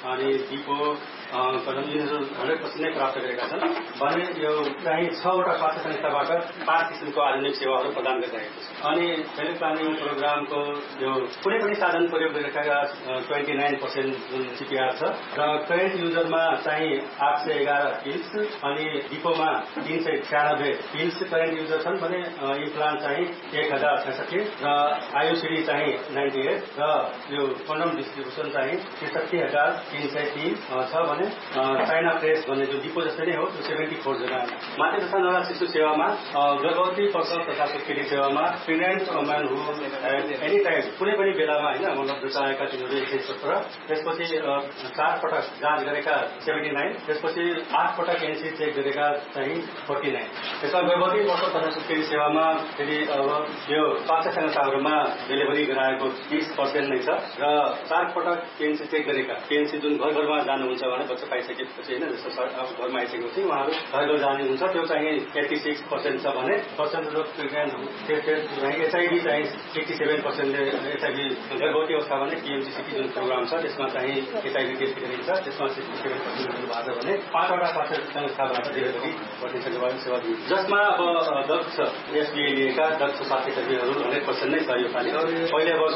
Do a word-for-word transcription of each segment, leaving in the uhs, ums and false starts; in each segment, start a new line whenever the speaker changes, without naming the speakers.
अनि डिपो कदम यिनीहरू हन्ड्रेड पर्सेन्ट नै प्राप्त गरेका छन् भने यो चाहिँ छवटा स्वास्थ्य संस्थाबाट पाँच किसिमको आधुनिक सेवाहरू प्रदान गरिरहेको छ। अनि फेमिली प्लानिङ प्रोग्रामको यो कुनै पनि साधन प्रयोग गरेका ट्वेन्टी नाइन पर्सेन्ट जुन सिपिआर छ र करेन्ट युजरमा चाहिँ आठ सय एघार पिल्स अनि डिपोमा तीन सय छ्यानब्बे पिल्स करेन्ट युजर छन् भने इम्प्लान्ट चाहिँ एक हजार छैसठी र आयुसिडी चाहिँ नाइन्टी एट र यो कन्डम डिस्ट्रिब्युसन चाहिँ त्रिसठी हजार तिन सय तिन छ भने चाइना प्रेस भन्ने जो डिपो जस्तै नै हो त्यो सेभेन्टी फोर जना मातृ तथा नवजात शिशु सेवामा गर्भवती प्रसव तथा सुत्केरी सेवामा प्रेग्नेन्ट वुमन हु एनी टाइम कुनै पनि बेलामा होइन मतलब जुटाएका तिनीहरू एक सय सत्र त्यसपछि चार पटक जाँच गरेका सेभेन्टी नाइन त्यसपछि आठ पटक एनसी चेक गरेका चाहिँ फोर्टी नाइन त्यसमा गर्भवती प्रसव तथा सुत्केरी सेवामा फेरि अब यो स्वास्थ्य संस्थाहरूमा डेलिभरी गराएको बिस पर्सेन्ट नै छ र चार पटक केएनसी चेक गरेका केएनसी जुन घर घरमा जानुहुन्छ भने बच्चा पाइसकेपछि होइन जस्तो घरमा आइसकेपछि उहाँहरू घर घर जानुहुन्छ त्यो चाहिँ एट्टी सिक्स पर्सेन्ट छ भने पर्सेन्टेज अफ प्रेग्नेन्ट एचआइभी चाहिँ सिक्सटी सेभेन पर्सेन्टले एचआइभी गर्भवती अवस्था भने टिएमजिसिपी जुन प्रोग्राम छ त्यसमा चाहिँ एचआइभी टेस्ट गरिन्छ त्यसमा सिक्सटी सेभेन पर्सेन्ट भएको छ भने पाँचवटा स्वास्थ्य संस्थाबाट डेलिभरी गर्ने सेवा दिन्छ जसमा अब दक्ष एसबिए लिएका दक्ष स्वास्थ्य कर्मीहरू हन्ड्रेड पर्सेन्ट नै छ यो पालि पहिले वर्ष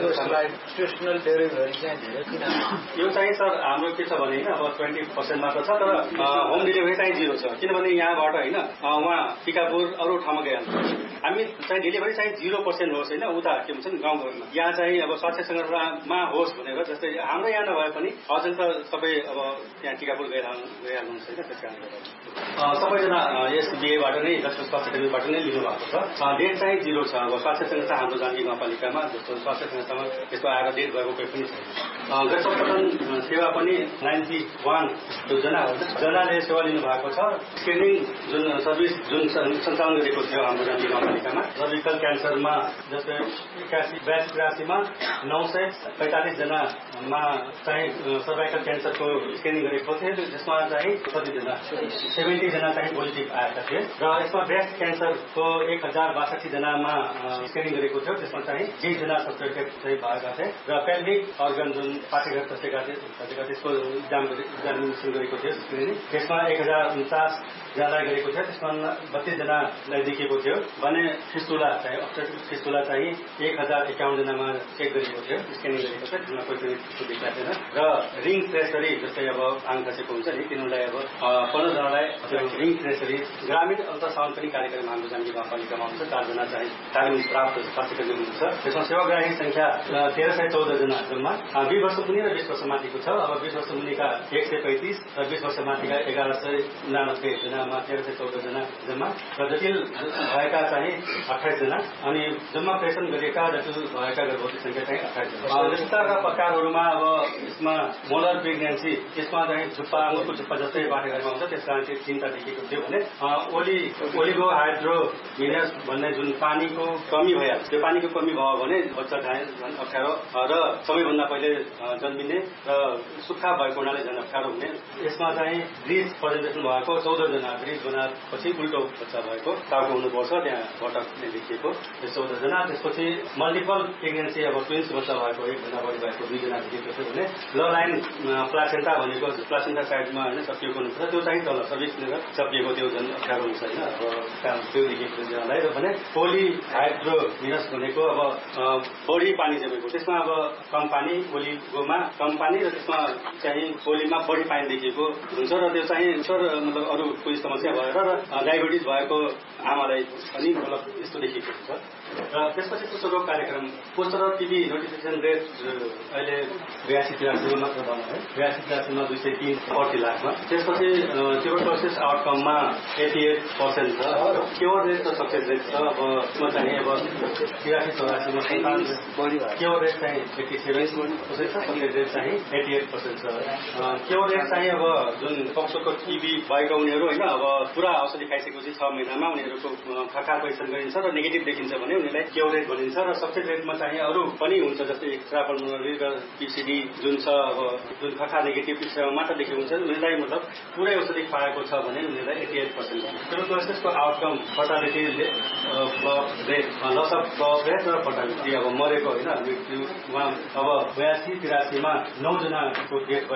यो चाहिँ सर हाम्रो के छ भने होइन अब ट्वेन्टी पर्सेन्ट मात्र छ तर होम डेलिभरी चाहिँ जिरो छ किनभने यहाँबाट होइन उहाँ टिकापुर अरू ठाउँमा गइहाल्छ हामी चाहिँ डेलिभरी चाहिँ जिरो पर्सेन्ट होस् होइन उता के भन्छ नि गाउँघरमा यहाँ चाहिँ अब स्वास्थ्य संगठनमा होस् भनेर जस्तै हाम्रो यहाँ नभए पनि अझै त सबै अब त्यहाँ टिकापुर गइरहनु गइहाल्नुहुन्छ होइन त्यस कारणले गर्दा सबैजना यस बिएबाट नै दक्ष स्वास्थ्य कर्मीबाट नै लिनु भएको छ डेट चाहिँ जिरो छ अब स्वास्थ्य संस्था हाम्रो जानकी गाउँपालिकामा जस्तो स्वास्थ्य संस्थामा त्यस्तो आएर डेट भएको कोही पनि छैन गर्भपतन सेवा पनि नाइन्टी वान त्यो जना जनाले सेवा लिनु भएको छ स्क्रिनिङ जुन सर्भिस जुन सञ्चालन गरेको थियो हाम्रो जानकी गाउँपालिकामा सर्भिकल क्यान्सरमा जस्तै एकासी बयासी तिरासीमा नौ सय पैँतालिस जनामा चाहिँ सर्भाइकल क्यान्सरको स्क्रिनिङ गरेको थियो जसमा चाहिँ कतिजना सेभेन्टी जना चाहिँ पोजिटिभ आएका थिए र यसमा ब्रेस्ट क्यान्सरको एक हजार बासठी जनामा स्क्रिनिङ गरेको थियो त्यसमा चाहिँ बिस जना सस्पेक्टेड चाहिँ भएका थिए र पेल्भिक अर्गन जुन पाठेघर खसेका थिए त्यसको इक्जाम इक्जामिनेसन गरेको थियो स्क्रिनिङ त्यसमा एक हजार उन्चास जनालाई गरेको थियो त्यसमा बत्तीस जनालाई देखिएको थियो भने फिस्टुला चाहिँ अब्स्ट्रक्टिभ फिस्टुला चाहिँ एक हजार एकाउन्न जनामा चेक गरेको थियो स्क्यानिङ गरेको थियो त्यसमा कोही पनि त्यस्तो देखाएको थिएन र रिङ ट्रेसरी जस्तै अब आङ खसेको हुन्छ नि तिनीहरूलाई अब पन्ध्र जनालाई रिङ ट्रेसरी ग्रामीण अल्ट्रासाउन्ड पनि कार्यक्रम हाम्रो जानकी गाउँपालिकामा हुन्छ चारजना चाहिँ तालिम प्राप्त स्वास्थ्य कर्मी हुनुहुन्छ त्यसमा सेवाग्राही संख्या तेह्र सय चौध जना जम्मा बिस वर्ष मुनि र बिस वर्ष माथिको छ अब बिस वर्ष मुनिका एक सय पैँतिस र बिस वर्ष माथिका एघार सय उनानब्बे जनामा तेह्र सय चौध जना जम्मा र जटिल भएका चाहिँ अठाइस जना अनि जम्मा प्रेषण गरेका जटिल भएका गर्भवती संख्या चाहिँ अठाइस जना विस्तारका प्रकारहरूमा अब यसमा मोलर प्रेग्नेन्सी यसमा चाहिँ झुप्पा आँगुरको झुप्पा जस्तै बाटोघरमा हुन्छ त्यस कारण चाहिँ चिन्ता देखिएको थियो भने ओली ओलिगो हाइड्रोमिनस भन्ने जुन पानीको कमी भइहाल्छ त्यो पानीको कमी भयो भने बच्चा चाहिँ झन् अप्ठ्यारो र सबैभन्दा पहिले जन्मिने र सुक्खा भएको हुनाले झन् अप्ठ्यारो हुने यसमा चाहिँ ब्रिज प्रेजेन्टेसन भएको चौध जना ब्रिज बनाएपछि उल्टो बच्चा भएको टाउको हुनुपर्छ त्यहाँ बटक देखिएको त्यो चौध जना त्यसपछि मल्टिपल प्रेग्नेन्सी अब ट्विन्स बच्चा भएको एकजना बढी भएको दुईजना देखिएको थियो भने ल लाइन प्लासेन्टा भनेको प्लासेन्टा साइडमा होइन चपिएको हुनुपर्छ त्यो चाहिँ तल सर्भिसलेर चपिएको त्यो झन् अप्ठ्यारो हुन्छ होइन अब त्यो देखिएको जनालाई र भने पोली हाइड्रोमिनस भनेको अब बढी पानी जमेको त्यसमा अब कम पानी पोलिगोमा कम पानी र त्यसमा चाहिँ पोलीमा बढी पानी देखिएको हुन्छ र त्यो चाहिँ मतलब अरू कोही समस्या भएर र डायबिटिज भएको आमालाई पनि मतलब यस्तो देखिएको हुन्छ र त्यसपछि कुष्ठरोग कार्यक्रम कुष्ठरोग टिबी नोटिफिकेसन रेट अहिले बयासी तिरासीमा मात्र भनौँ है बयासी तिरासीमा दुई सय तिन अठी लाखमा त्यसपछि ट्युबरक्लोसिस आउटकममा एटी एट पर्सेन्ट छ क्योर रेट र सक्सेस रेट छ अब यसमा चाहिँ अब तिरासी चौरासीमा क्योर रेट चाहिँ एट्टी सेभेन पर्सेन्ट छ सक्सेस रेट चाहिँ एटी एट पर्सेन्ट छ क्योर रेट चाहिँ अब जुन पक्षको टिबी भएको उनीहरू होइन अब पुरा औषधि खाइसकेपछि छ महिनामा उनीहरूको खखार परीक्षण गरिन्छ र नेगेटिभ देखिन्छ भने उनीहरूलाई क्योर रेट भनिन्छ र सक्सेस रेटमा चाहिँ अरू पनि हुन्छ जस्तै एक्स्ट्रा पल्मोनरी र पिसिडी जुन छ अब जुन खखा नेगेटिभ विषयमा मात्र देखेको हुन्छ उनीहरूलाई मतलब पुरै औषधि खुवाएको छ भने उनीहरूलाई eighty at percent ट्युबरक्लोसिसको outcome फर्टालिटी rate loss of rate र फर्टालिटी अब मरेको होइन मृत्यु उहाँ अब बयासी तिरासीमा नौजनाको डेथ